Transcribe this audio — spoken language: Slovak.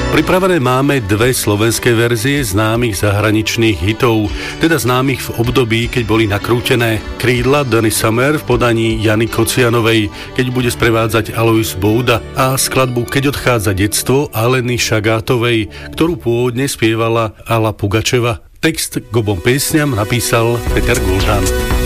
Pripravené máme dve slovenské verzie známych zahraničných hitov, teda známych v období, keď boli nakrútené. Krídla Danny Summer v podaní Jany Kocianovej, keď bude sprevádzať Alois Bouda, a skladbu Keď odchádza detstvo Aleny Šagátovej, ktorú pôvodne spievala Alla Pugačeva. Text k obom piesňam napísal Peter Gulžan.